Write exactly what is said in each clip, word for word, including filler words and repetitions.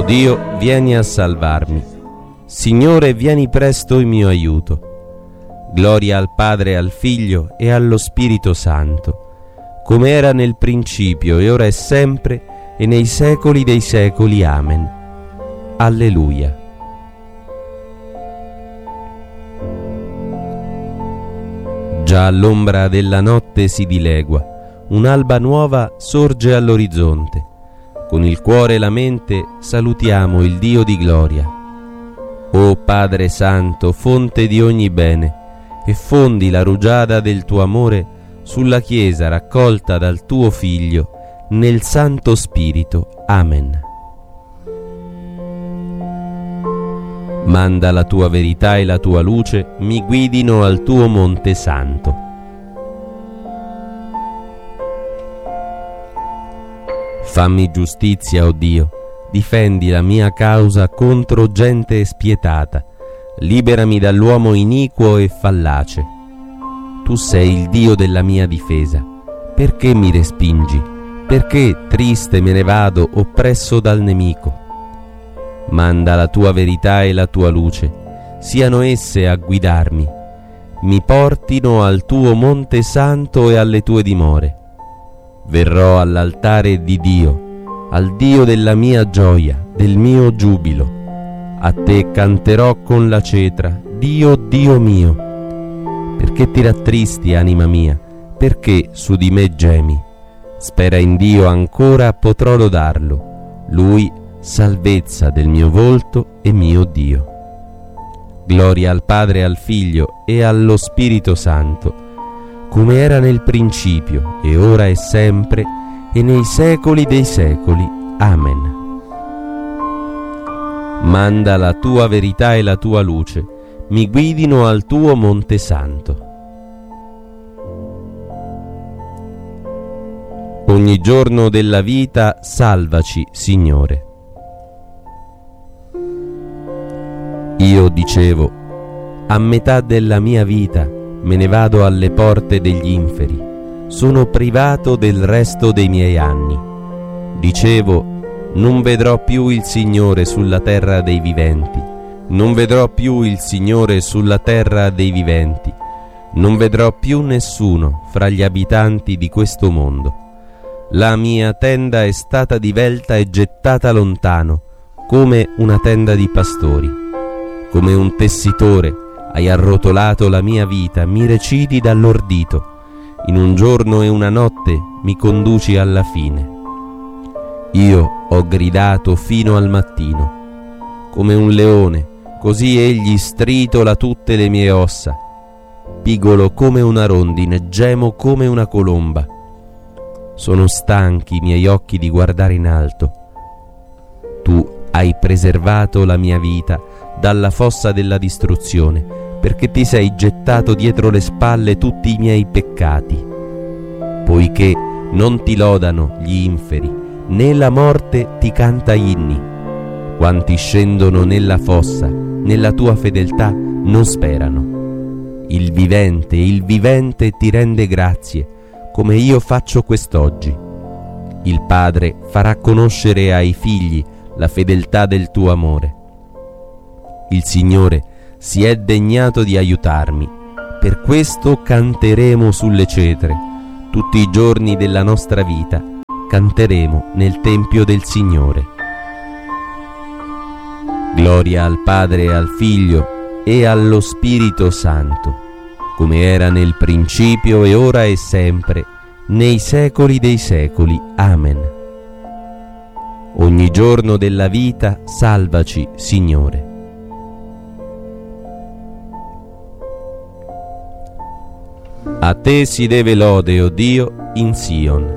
Dio, vieni a salvarmi. Signore, vieni presto in mio aiuto. Gloria al Padre, al Figlio e allo Spirito Santo, come era nel principio e ora e sempre e nei secoli dei secoli. Amen. Alleluia. Già all'ombra della notte si dilegua, un'alba nuova sorge all'orizzonte. Con il cuore e la mente salutiamo il Dio di gloria. O Padre Santo, fonte di ogni bene, e fondi la rugiada del tuo amore sulla Chiesa raccolta dal tuo Figlio nel Santo Spirito. Amen. Manda la tua verità e la tua luce mi guidino al tuo Monte Santo. Fammi giustizia, o Dio, difendi la mia causa contro gente spietata, liberami dall'uomo iniquo e fallace. Tu sei il Dio della mia difesa. Perché mi respingi? Perché triste me ne vado, oppresso dal nemico? Manda la tua verità e la tua luce, siano esse a guidarmi, mi portino al tuo Monte Santo e alle tue dimore. Verrò all'altare di Dio, al Dio della mia gioia, del mio giubilo. A te canterò con la cetra, Dio, Dio mio. Perché ti rattristi, anima mia? Perché su di me gemi? Spera in Dio, ancora potrò lodarlo. Lui, salvezza del mio volto e mio Dio. Gloria al Padre, al Figlio e allo Spirito Santo, come era nel principio e ora e sempre e nei secoli dei secoli. Amen. Manda la tua verità e la tua luce mi guidino al tuo Monte Santo. Ogni giorno della vita salvaci, Signore. Io dicevo, a metà della mia vita me ne vado alle porte degli inferi, sono privato del resto dei miei anni. Dicevo, non vedrò più il Signore sulla terra dei viventi, non vedrò più il Signore sulla terra dei viventi, non vedrò più nessuno fra gli abitanti di questo mondo. La mia tenda è stata divelta e gettata lontano, come una tenda di pastori. Come un tessitore hai arrotolato la mia vita, mi recidi dall'ordito. In un giorno e una notte mi conduci alla fine. Io ho gridato fino al mattino. Come un leone, così egli stritola tutte le mie ossa. Pigolo come una rondine, gemo come una colomba. Sono stanchi i miei occhi di guardare in alto. Tu hai preservato la mia vita dalla fossa della distruzione, perché ti sei gettato dietro le spalle tutti i miei peccati. Poiché non ti lodano gli inferi, né la morte ti canta inni. Quanti scendono nella fossa, nella tua fedeltà non sperano. Il vivente, il vivente ti rende grazie, come io faccio quest'oggi. Il Padre farà conoscere ai figli la fedeltà del tuo amore. Il Signore si è degnato di aiutarmi, per questo canteremo sulle cetre. Tutti i giorni della nostra vita canteremo nel Tempio del Signore. Gloria al Padre, al Figlio e allo Spirito Santo, come era nel principio e ora e sempre, nei secoli dei secoli. Amen. Ogni giorno della vita salvaci, Signore. A te si deve lode, o Dio, in Sion.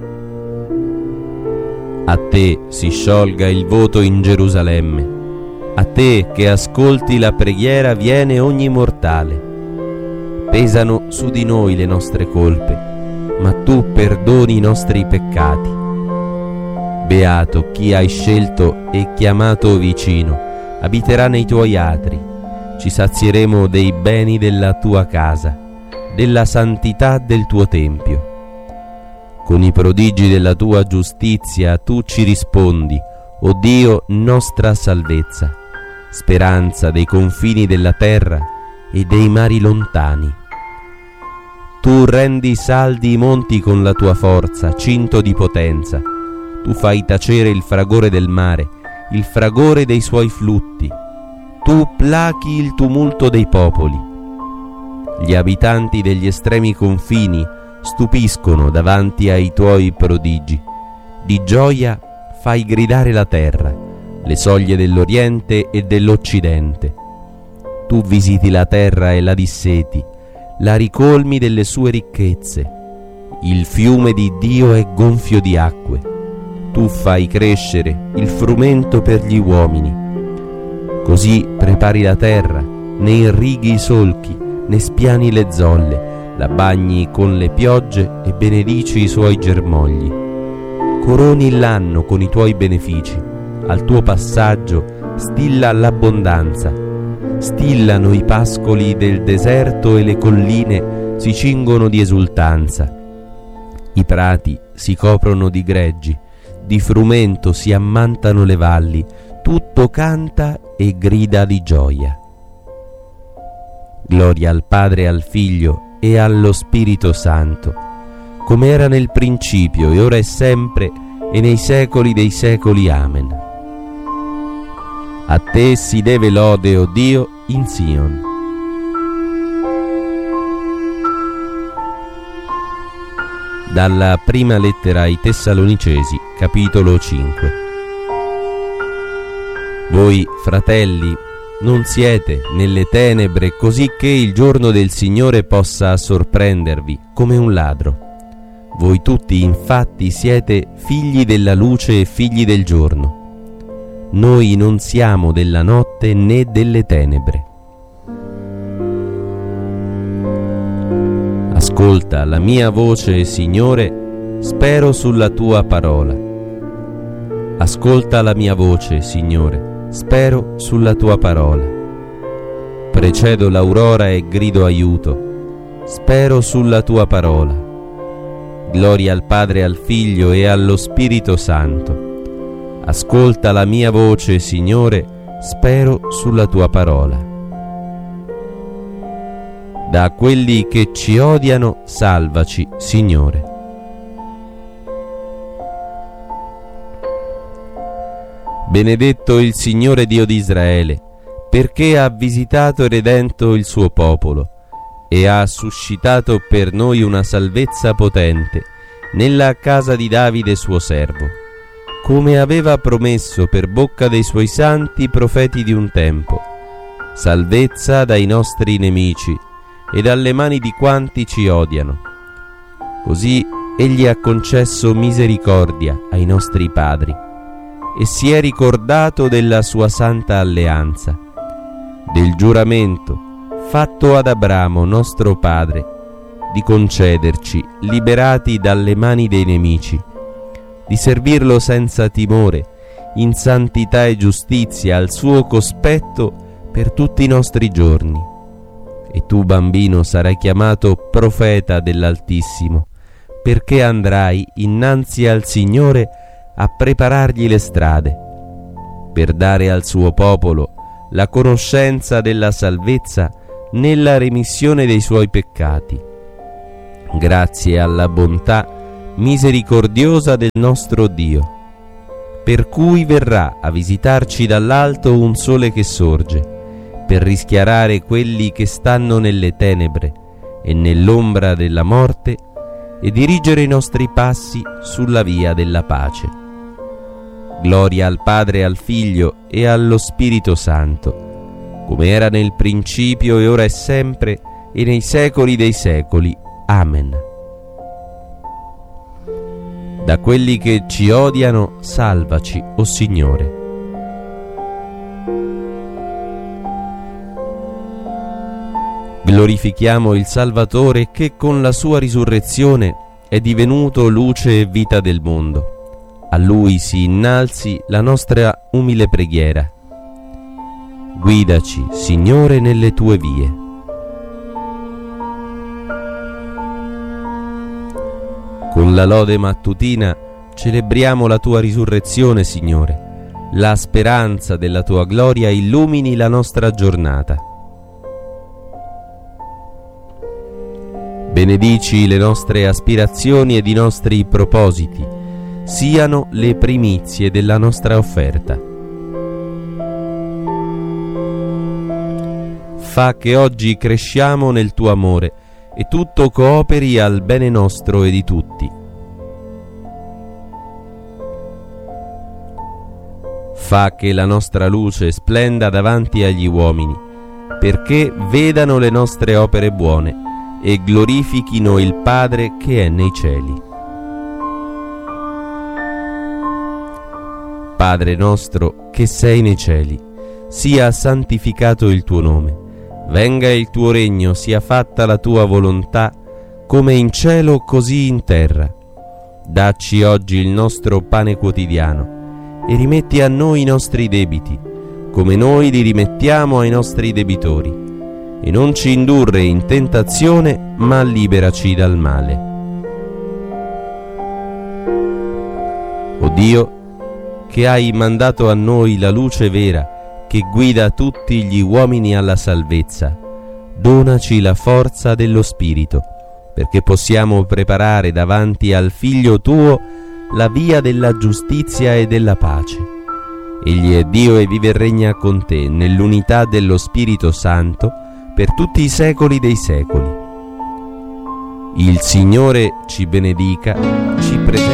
A te si sciolga il voto in Gerusalemme. A te che ascolti la preghiera viene ogni mortale. Pesano su di noi le nostre colpe, ma tu perdoni i nostri peccati. Beato chi hai scelto e chiamato vicino, abiterà nei tuoi atri. Ci sazieremo dei beni della tua casa, della santità del tuo tempio. Con i prodigi della tua giustizia tu ci rispondi, o Dio nostra salvezza, speranza dei confini della terra e dei mari lontani. Tu rendi saldi i monti con la tua forza, cinto di potenza. Tu fai tacere il fragore del mare, il fragore dei suoi flutti. Tu plachi il tumulto dei popoli. Gli abitanti degli estremi confini stupiscono davanti ai tuoi prodigi. Di gioia fai gridare la terra, le soglie dell'Oriente e dell'Occidente. Tu visiti la terra e la disseti, la ricolmi delle sue ricchezze. Il fiume di Dio è gonfio di acque. Tu fai crescere il frumento per gli uomini. Così prepari la terra, ne irrighi i solchi, ne spiani le zolle, la bagni con le piogge e benedici i suoi germogli. Coroni l'anno con i tuoi benefici, al tuo passaggio stilla l'abbondanza. Stillano i pascoli del deserto e le colline si cingono di esultanza. I prati si coprono di greggi, di frumento si ammantano le valli, tutto canta e grida di gioia. Gloria al Padre e al Figlio e allo Spirito Santo, come era nel principio e ora è sempre e nei secoli dei secoli. Amen. A te si deve lode, o Dio, in Sion. Dalla prima lettera ai Tessalonicesi, capitolo cinque. Voi, fratelli, non siete nelle tenebre, così che il giorno del Signore possa sorprendervi come un ladro. Voi tutti, infatti, siete figli della luce e figli del giorno. Noi non siamo della notte né delle tenebre. Ascolta la mia voce, Signore, spero sulla tua parola. Ascolta la mia voce, Signore, spero sulla tua parola. Precedo l'aurora e grido aiuto, spero sulla tua parola. Gloria al Padre, al Figlio e allo Spirito Santo. Ascolta la mia voce, Signore, spero sulla tua parola. Da quelli che ci odiano, salvaci, Signore. Benedetto il Signore Dio di Israele, perché ha visitato e redento il suo popolo e ha suscitato per noi una salvezza potente nella casa di Davide suo servo, come aveva promesso per bocca dei suoi santi profeti di un tempo, salvezza dai nostri nemici e dalle mani di quanti ci odiano. Così egli ha concesso misericordia ai nostri padri e si è ricordato della sua santa alleanza, del giuramento fatto ad Abramo nostro padre, di concederci, liberati dalle mani dei nemici, di servirlo senza timore, in santità e giustizia al suo cospetto per tutti i nostri giorni. E tu, bambino, sarai chiamato profeta dell'Altissimo, perché andrai innanzi al Signore a preparargli le strade, per dare al suo popolo la conoscenza della salvezza nella remissione dei suoi peccati, grazie alla bontà misericordiosa del nostro Dio, per cui verrà a visitarci dall'alto un sole che sorge, per rischiarare quelli che stanno nelle tenebre e nell'ombra della morte e dirigere i nostri passi sulla via della pace. Gloria al Padre, al Figlio e allo Spirito Santo, come era nel principio e ora è sempre e nei secoli dei secoli. Amen. Da quelli che ci odiano, salvaci, o Signore. Glorifichiamo il Salvatore che con la sua risurrezione è divenuto luce e vita del mondo. A Lui si innalzi la nostra umile preghiera. Guidaci, Signore, nelle tue vie. Con la lode mattutina celebriamo la tua risurrezione, Signore, la speranza della tua gloria illumini la nostra giornata. Benedici le nostre aspirazioni ed i nostri propositi, siano le primizie della nostra offerta. Fa che oggi cresciamo nel tuo amore e tutto cooperi al bene nostro e di tutti. Fa che la nostra luce splenda davanti agli uomini, perché vedano le nostre opere buone e glorifichino il Padre che è nei cieli. Padre nostro che sei nei cieli, sia santificato il tuo nome, venga il tuo regno, sia fatta la tua volontà, come in cielo così in terra. Dacci oggi il nostro pane quotidiano e rimetti a noi i nostri debiti, come noi li rimettiamo ai nostri debitori, e non ci indurre in tentazione, ma liberaci dal male. O Dio, che hai mandato a noi la luce vera, che guida tutti gli uomini alla salvezza, donaci la forza dello Spirito, perché possiamo preparare davanti al Figlio tuo la via della giustizia e della pace. Egli è Dio e vive e regna con te nell'unità dello Spirito Santo per tutti i secoli dei secoli. Il Signore ci benedica, ci preservi.